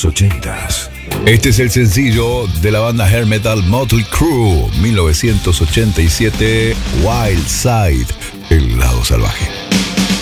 los 80s. Este es el sencillo de la banda hair metal Motley Crue, 1987, Wild Side, el lado salvaje.